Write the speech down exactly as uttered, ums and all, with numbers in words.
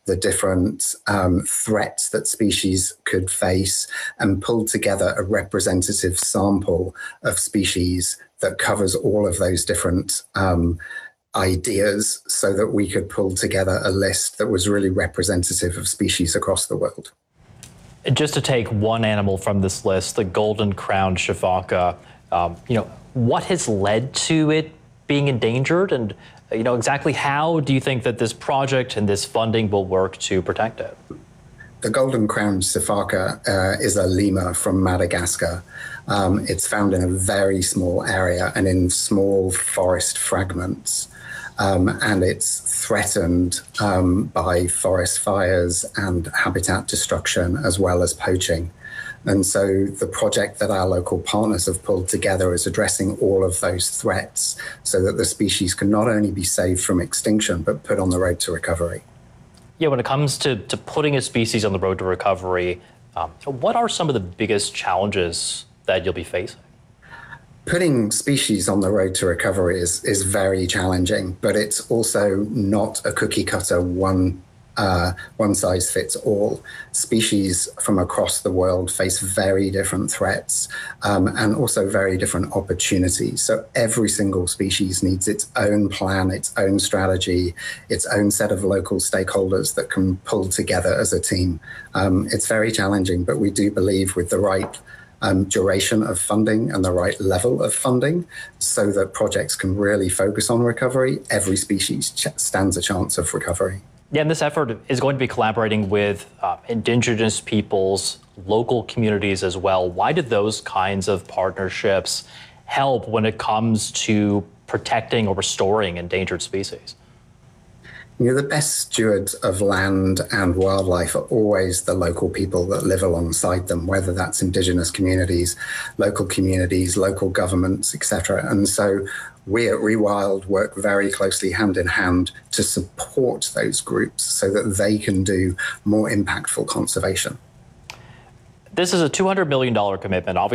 the different um, threats that species could face, and pulled together a representative sample of species that covers all of those different um, ideas, so that we could pull together a list that was really representative of species across the world. Just to take one animal from this list, the golden-crowned sifaka, um, you know, what has led to it being endangered, and you know, exactly how do you think that this project and this funding will work to protect it? The golden-crowned sifaka uh, is a lemur from Madagascar. Um, it's found in a very small area and in small forest fragments. Um, and it's threatened um, by forest fires and habitat destruction, as well as poaching. And so the project that our local partners have pulled together is addressing all of those threats, so that the species can not only be saved from extinction, but put on the road to recovery. Yeah, when it comes to, to putting a species on the road to recovery, um, what are some of the biggest challenges that you'll be facing? Putting species on the road to recovery is, is very challenging, but it's also not a cookie cutter one uh, one size fits all. Species from across the world face very different threats um, and also very different opportunities. So every single species needs its own plan, its own strategy, its own set of local stakeholders that can pull together as a team. Um, it's very challenging, but we do believe with the right Um, duration of funding and the right level of funding, so that projects can really focus on recovery, every species ch stands a chance of recovery. Yeah, and this effort is going to be collaborating with uh, indigenous peoples, local communities as well. Why did those kinds of partnerships help when it comes to protecting or restoring endangered species? You know, the best stewards of land and wildlife are always the local people that live alongside them, whether that's indigenous communities, local communities, local governments, et cetera. And so we at Rewild work very closely hand in hand to support those groups so that they can do more impactful conservation. This is a two hundred million dollars commitment, obviously.